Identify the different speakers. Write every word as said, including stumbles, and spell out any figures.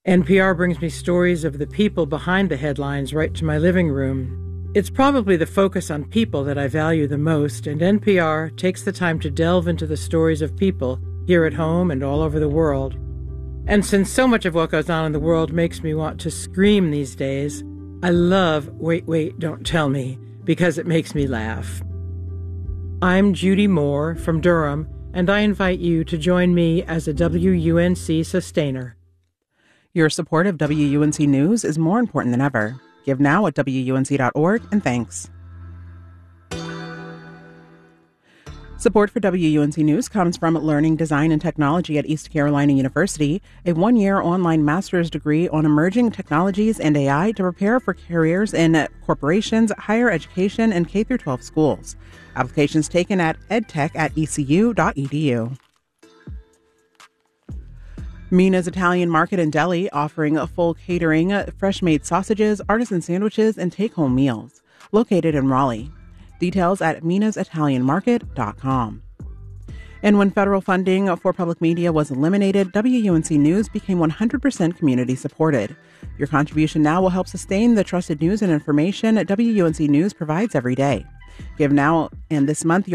Speaker 1: N P R brings me stories of the people behind the headlines right to my living room. It's probably the focus on people that I value the most, and N P R takes the time to delve into the stories of people here at home and all over the world. And since so much of what goes on in the world makes me want to scream these days, I love Wait, Wait, Don't Tell Me, because it makes me laugh. I'm Judy Moore from Durham, and I invite you to join me as a W U N C sustainer.
Speaker 2: Your support of W U N C News is more important than ever. Give now at W U N C dot org, and thanks. Support for W U N C News comes from Learning Design and Technology at East Carolina University, a one-year online master's degree on emerging technologies and A I to prepare for careers in corporations, higher education, and K through twelve schools. Applications taken at edtech at E C U dot E D U. Mina's Italian Market and Deli offering a full catering, fresh-made sausages, artisan sandwiches, and take-home meals. Located in Raleigh. Details at minas italian market dot com. And when federal funding for public media was eliminated, W U N C News became one hundred percent community supported. Your contribution now will help sustain the trusted news and information W U N C News provides every day. Give now and this month your